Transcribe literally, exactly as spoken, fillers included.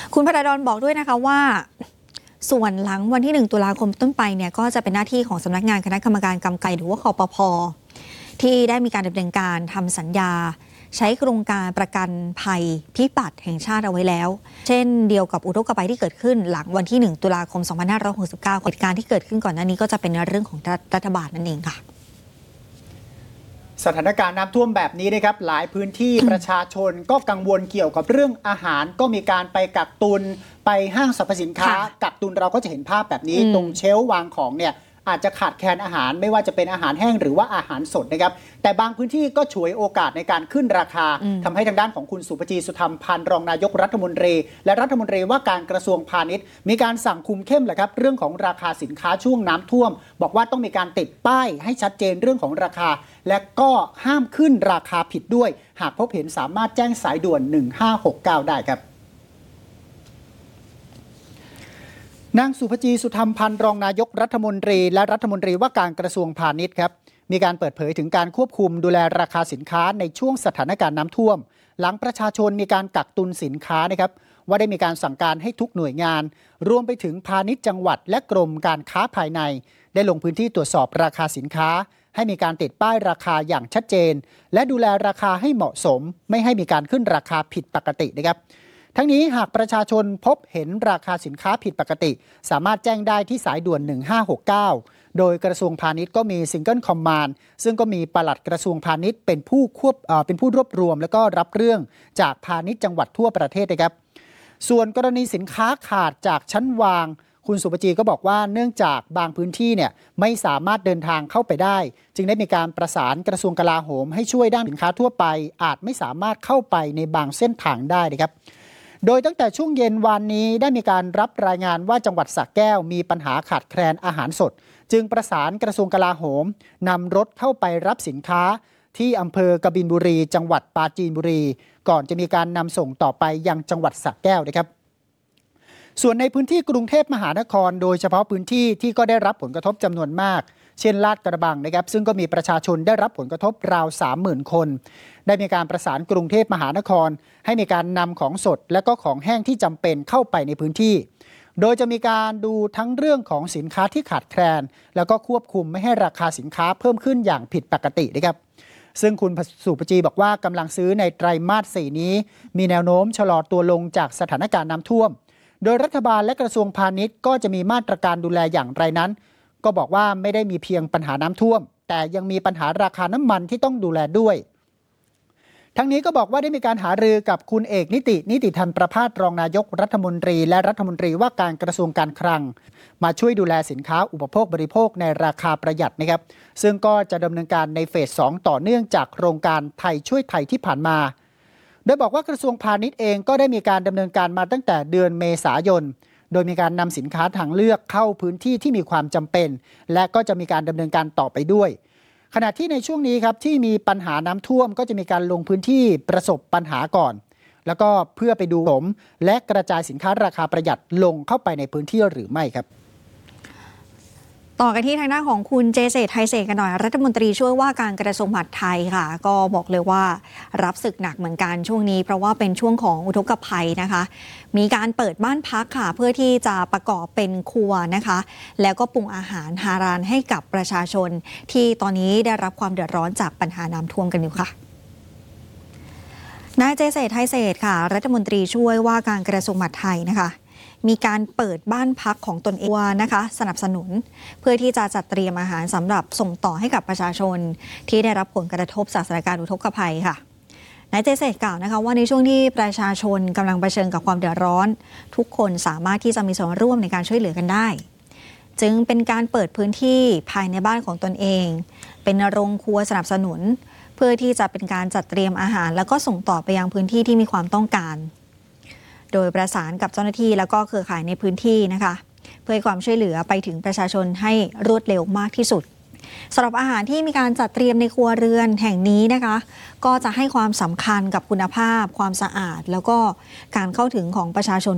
คุณพระดอนบอกด้วยนะคะว่าส่วนหลังวันที่หนึ่งตุลาคมต้นไปเนี่ยก็จะเป็นหน้าที่ของสำนักงานคณะกรรมการกำกับหรือว่าคปภ.ที่ได้มีการดำเนินการทำสัญญาใช้โครงการประกันภัยพิบัติแห่งชาติเอาไว้แล้วเช่นเดียวกับอุทกภัยที่เกิดขึ้นหลังวันที่หนึ่งตุลาคมสองพันห้าร้อยหกสิบเก้าเหตุการณ์ที่เกิดขึ้นก่อนหน้านี้ก็จะเป็นเรื่องของรัฐบาลนั่นเองค่ะสถานการณ์น้ำท่วมแบบนี้นะครับหลายพื้นที่ ประชาชนก็กังวลเกี่ยวกับเรื่องอาหารก็มีการไปกักตุนไปห้างสรรพสินค้ากักตุนเราก็จะเห็นภาพแบบนี้ตรงเชลฟ์วางของเนี่ยอาจจะขาดแคลนอาหารไม่ว่าจะเป็นอาหารแห้งหรือว่าอาหารสดนะครับแต่บางพื้นที่ก็ฉวยโอกาสในการขึ้นราคาทำให้ทางด้านของคุณสุภจีสุธรรมพันธ์รองนายกรัฐมนตรีและรัฐมนตรีว่าการกระทรวงพาณิชย์มีการสั่งคุมเข้มแหละครับเรื่องของราคาสินค้าช่วงน้ำท่วมบอกว่าต้องมีการติดป้ายให้ชัดเจนเรื่องของราคาและก็ห้ามขึ้นราคาผิดด้วยหากพบเห็นสามารถแจ้งสายด่วนหนึ่งห้าหกเก้าได้ครับนางสุภจีสุธรรมพันธ์รองนายกรัฐมนตรีและรัฐมนตรีว่าการกระทรวงพาณิชย์ครับมีการเปิดเผยถึงการควบคุมดูแลราคาสินค้าในช่วงสถานการณ์น้ำท่วมหลังประชาชนมีการกักตุนสินค้านะครับว่าได้มีการสั่งการให้ทุกหน่วยงานรวมไปถึงพาณิชย์จังหวัดและกรมการค้าภายในได้ลงพื้นที่ตรวจสอบราคาสินค้าให้มีการติดป้ายราคาอย่างชัดเจนและดูแลราคาให้เหมาะสมไม่ให้มีการขึ้นราคาผิดปกตินะครับทั้งนี้หากประชาชนพบเห็นราคาสินค้าผิดปกติสามารถแจ้งได้ที่สายด่วนหนึ่งห้าหกเก้าโดยกระทรวงพาณิชย์ก็มีซิงเกิลคอมมานด์ซึ่งก็มีปลัดกระทรวงพาณิชย์เป็นผู้ควบเป็นผู้รวบรวมแล้วก็รับเรื่องจากพาณิชย์จังหวัดทั่วประเทศนะครับส่วนกรณีสินค้าขาดจากชั้นวางคุณสุปจีก็บอกว่าเนื่องจากบางพื้นที่เนี่ยไม่สามารถเดินทางเข้าไปได้จึงได้มีการประสานกระทรวงกลาโหมให้ช่วยด้านสินค้าทั่วไปอาจไม่สามารถเข้าไปในบางเส้นทางได้นะครับโดยตั้งแต่ช่วงเย็นวันนี้ได้มีการรับรายงานว่าจังหวัดสระแก้วมีปัญหาขาดแคลนอาหารสดจึงประสานกระทรวงกลาโหมนำรถเข้าไปรับสินค้าที่อำเภอกบินบุรีจังหวัดปราจีนบุรีก่อนจะมีการนำส่งต่อไปยังจังหวัดสระแก้วนะครับส่วนในพื้นที่กรุงเทพมหานครโดยเฉพาะพื้นที่ที่ก็ได้รับผลกระทบจำนวนมากเช่นลาดกระบังนะครับซึ่งก็มีประชาชนได้รับผลกระทบราว สามหมื่น คนได้มีการประสานกรุงเทพมหานครให้มีการนำของสดและก็ของแห้งที่จำเป็นเข้าไปในพื้นที่โดยจะมีการดูทั้งเรื่องของสินค้าที่ขาดแคลนแล้วก็ควบคุมไม่ให้ราคาสินค้าเพิ่มขึ้นอย่างผิดปกตินะครับซึ่งคุณสุปจีบอกว่ากำลังซื้อในไตรมาสสี่นี้มีแนวโน้มชะลอตัวลงจากสถานการณ์น้ำท่วมโดยรัฐบาลและกระทรวงพาณิชย์ก็จะมีมาตรการดูแลอย่างไรนั้นก็บอกว่าไม่ได้มีเพียงปัญหาน้ำท่วมแต่ยังมีปัญหาราคาน้ำมันที่ต้องดูแลด้วยทั้งนี้ก็บอกว่าได้มีการหารือกับคุณเอกนิตินิติธรรมประภาสรองนายกรัฐมนตรีและรัฐมนตรีว่าการกระทรวงการคลังมาช่วยดูแลสินค้าอุปโภคบริโภคในราคาประหยัดนะครับซึ่งก็จะดำเนินการในเฟสสองต่อเนื่องจากโครงการไทยช่วยไทยที่ผ่านมาโดยบอกว่ากระทรวงพาณิชย์เองก็ได้มีการดำเนินการมาตั้งแต่เดือนเมษายนโดยมีการนำสินค้าทางเลือกเข้าพื้นที่ที่มีความจำเป็นและก็จะมีการดำเนินการต่อไปด้วยขณะที่ในช่วงนี้ครับที่มีปัญหาน้ำท่วมก็จะมีการลงพื้นที่ประสบปัญหาก่อนแล้วก็เพื่อไปดูสมและกระจายสินค้าราคาประหยัดลงเข้าไปในพื้นที่หรือไม่ครับต่อกันที่ทางด้านของคุณเจเศรษฐ์ไทยเศรษฐ์กันหน่อยรัฐมนตรีช่วยว่าการกระทรวงมหาดไทยค่ะก็บอกเลยว่ารับศึกหนักเหมือนกันช่วงนี้เพราะว่าเป็นช่วงของอุทกภัยนะคะมีการเปิดบ้านพักค่ะเพื่อที่จะประกอบเป็นครัวนะคะแล้วก็ปรุงอาหารฮาลาลให้กับประชาชนที่ตอนนี้ได้รับความเดือดร้อนจากปัญหาน้ำท่วมกันอยู่ค่ะนายเจเศรษฐ์ไทยเศรษฐ์ค่ะรัฐมนตรีช่วยว่าการกระทรวงมหาดไทยนะคะมีการเปิดบ้านพักของตนเองนะคะสนับสนุนเพื่อที่จะจัดเตรียมอาหารสำหรับส่งต่อให้กับประชาชนที่ได้รับผลกระทบจากสถานการณ์อุทกภัยค่ะนายเจเศรษฐ์กล่าวนะคะว่าในช่วงที่ประชาชนกำลังเผชิญกับความเดือดร้อนทุกคนสามารถที่จะมีส่วนร่วมในการช่วยเหลือกันได้จึงเป็นการเปิดพื้นที่ภายในบ้านของตนเองเป็นโรงครัวสนับสนุนเพื่อที่จะเป็นการจัดเตรียมอาหารแล้วก็ส่งต่อไปยังพื้นที่ที่มีความต้องการโดยประสานกับเจ้าหน้าที่แล้วก็เครือข่ายในพื้นที่นะคะเพื่อให้ความช่วยเหลือไปถึงประชาชนให้รวดเร็วมากที่สุดสำหรับอาหารที่มีการจัดเตรียมในครัวเรือนแห่งนี้นะคะก็จะให้ความสำคัญกับคุณภาพความสะอาดแล้วก็การเข้าถึงของประชาชน